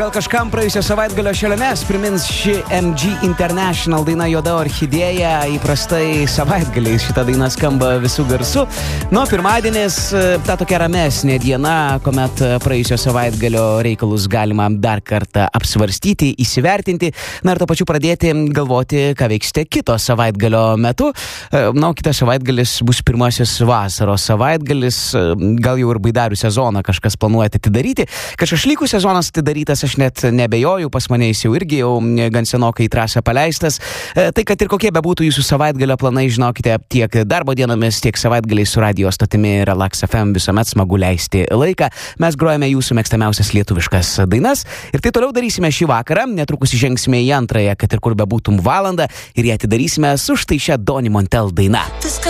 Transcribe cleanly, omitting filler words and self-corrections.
Gal kažkam praėjusio savaitgalio šėlėmes primins ši MG International daina Juoda orchidėja. Įprastai savaitgaliais šita daina skamba visų garsu. Nuo pirmadienis ta tokia ramesnė diena, kuomet praėjusio savaitgalio reikalus galima dar kartą apsvarstyti, įsivertinti. Na ir to pačiu pradėti galvoti, ką veiksite kito savaitgalio metu. Na, kitas savaitgalis bus pirmasis vasaros savaitgalis. Gal jau ir baidarių sezoną kažkas planuojate atidaryti. Kažkas šlykų sezonas atidarytas, aš net nebejoju, pas mane jis jau irgi gan senokai į trasą paleistas. Tai, kad ir kokie bebūtų jūsų savaitgalio planai, žinokite, tiek darbo dienomis, tiek savaitgaliais su radio stotimi Relax FM visuomet smagu leisti laiką. Mes grojame jūsų mėgstamiausias lietuviškas dainas ir tai toliau darysime šį vakarą. Netrukus įžengsime į antrąją, kad ir kur bebūtum valandą ir ją atidarysime su štai šia Doni Montel daina.